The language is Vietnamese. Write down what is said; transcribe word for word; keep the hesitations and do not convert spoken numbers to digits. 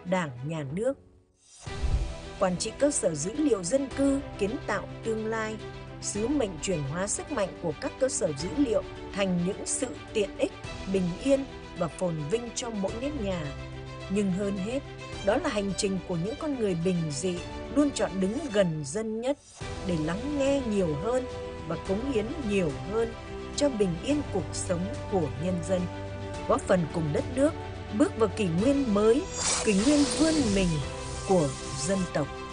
Đảng, Nhà nước. Quản trị cơ sở dữ liệu dân cư, kiến tạo tương lai, sứ mệnh chuyển hóa sức mạnh của các cơ sở dữ liệu thành những sự tiện ích, bình yên và phồn vinh cho mỗi nếp nhà. Nhưng hơn hết, đó là hành trình của những con người bình dị, luôn chọn đứng gần dân nhất để lắng nghe nhiều hơn và cống hiến nhiều hơn cho bình yên cuộc sống của nhân dân, góp phần cùng đất nước bước vào kỷ nguyên mới, kỷ nguyên vươn mình của dân tộc.